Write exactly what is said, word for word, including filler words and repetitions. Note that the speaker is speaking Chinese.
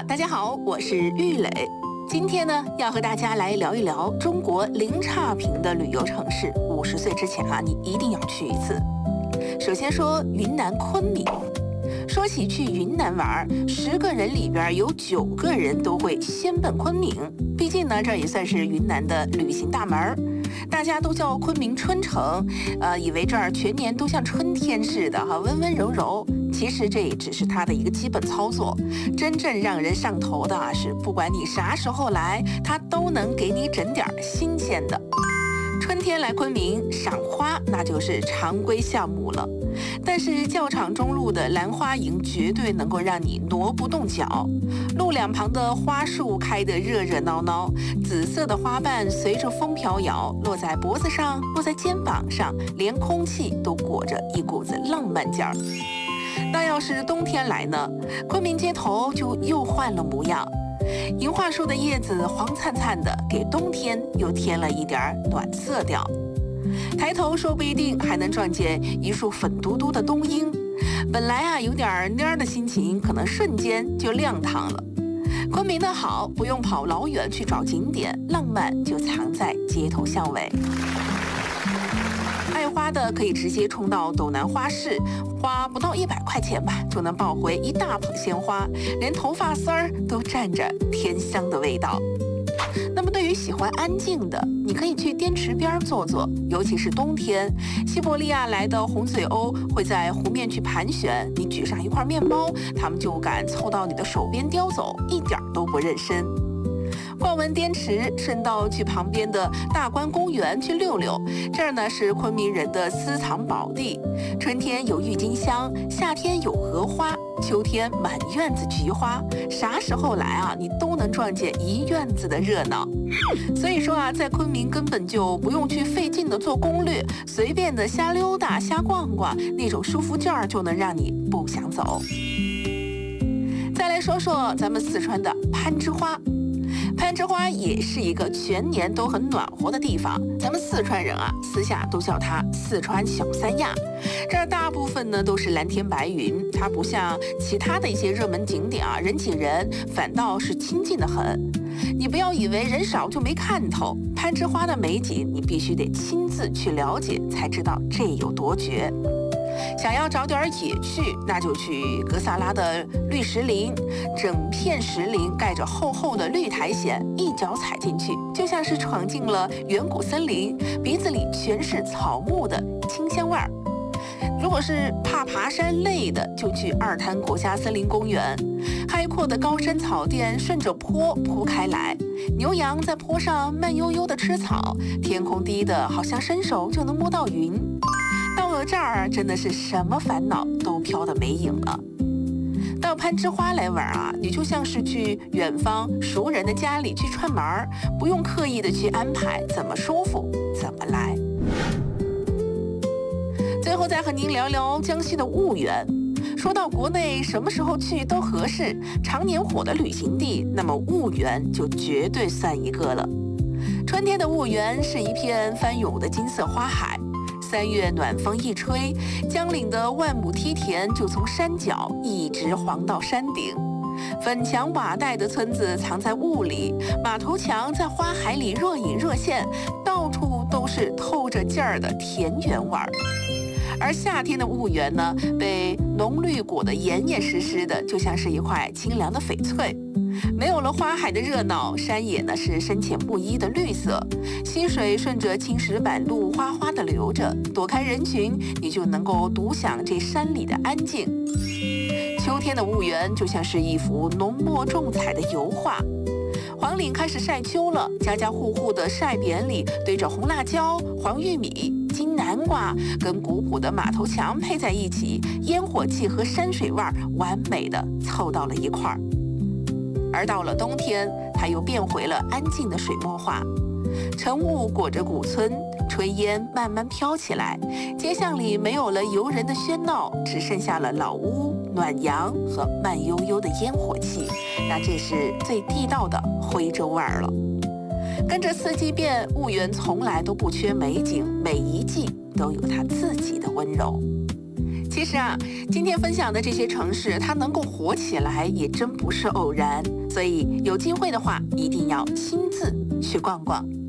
啊，大家好，我是玉磊。今天呢，要和大家来聊一聊中国零差评的旅游城市。五十岁之前啊，你一定要去一次。首先说云南昆明。说起去云南玩，十个人里边有九个人都会先奔昆明。毕竟呢，这也算是云南的旅行大门。大家都叫昆明春城，呃，以为这儿全年都像春天似的哈，温温柔柔。其实这也只是它的一个基本操作，真正让人上头的啊，是不管你啥时候来，它都能给你整点新鲜的。春天来昆明赏花，那就是常规项目了。但是教场中路的兰花营绝对能够让你挪不动脚，路两旁的花树开得热热闹闹，紫色的花瓣随着风飘摇，落在脖子上，落在肩膀上，连空气都裹着一股子浪漫劲儿。那要是冬天来呢，昆明街头就又换了模样。银桦树的叶子黄灿灿的，给冬天又添了一点暖色调。抬头说不一定还能撞见一束粉嘟嘟的冬樱，本来啊有点蔫的心情，可能瞬间就亮堂了。昆明的好，不用跑老远去找景点，浪漫就藏在街头巷尾。爱花的可以直接冲到斗南花市，花不到一百块钱吧，就能抱回一大捧鲜花，连头发丝儿都沾着甜香的味道。那么对于喜欢安静的，你可以去滇池边坐坐，尤其是冬天，西伯利亚来的红嘴鸥会在湖面去盘旋，你举上一块面包，它们就敢凑到你的手边叼走，一点都不认生。逛完滇池，顺道去旁边的大观公园去溜溜。这儿呢是昆明人的私藏宝地，春天有郁金香，夏天有荷花，秋天满院子菊花，啥时候来啊，你都能撞见一院子的热闹。所以说啊，在昆明根本就不用去费劲的做攻略，随便的瞎溜达、瞎逛逛，那种舒服劲儿就能让你不想走。再来说说咱们四川的攀枝花。攀枝花也是一个全年都很暖和的地方，咱们四川人啊，私下都叫它四川小三亚。这儿大部分呢都是蓝天白云，它不像其他的一些热门景点啊，人挤人，反倒是清静得很。你不要以为人少就没看头，攀枝花的美景你必须得亲自去了解，才知道这有多绝。想要找点野趣，那就去格萨拉的绿石林，整片石林盖着厚厚的绿苔藓，一脚踩进去，就像是闯进了远古森林，鼻子里全是草木的清香味儿。如果是怕爬山累的，就去二滩国家森林公园，开阔的高山草甸顺着坡铺开来，牛羊在坡上慢悠悠地吃草，天空低的好像伸手就能摸到云。到了这儿，真的是什么烦恼都飘得没影了。到攀枝花来玩啊，你就像是去远方熟人的家里去串门儿，不用刻意的去安排，怎么舒服怎么来。最后再和您聊聊江西的婺源。说到国内什么时候去都合适，常年火的旅行地，那么婺源就绝对算一个了。春天的婺源是一片翻涌的金色花海。三月暖风一吹，江岭的万亩梯田就从山脚一直黄到山顶。粉墙瓦带的村子藏在雾里，马头墙在花海里若隐若现，到处都是透着劲儿的田园味儿。而夏天的婺源呢，被浓绿裹得严严实实的，就像是一块清凉的翡翠。没有了花海的热闹，山野呢是深浅不一的绿色，溪水顺着青石板路哗哗地流着，躲开人群，你就能够独享这山里的安静。秋天的婺源就像是一幅浓墨重彩的油画。黄岭开始晒秋了，家家户户的晒匾里堆着红辣椒、黄玉米、金南瓜，跟古朴的马头墙配在一起，烟火气和山水味儿完美的凑到了一块儿。而到了冬天，它又变回了安静的水墨画。晨雾裹着古村，炊烟慢慢飘起来，街巷里没有了游人的喧闹，只剩下了老屋、暖阳和慢悠悠的烟火气。那这是最地道的徽州味儿了。跟着四季变，婺源从来都不缺美景，每一季都有它自己的温柔。 其实啊，今天分享的这些城市，它能够火起来，也真不是偶然。所以有机会的话，一定要亲自去逛逛。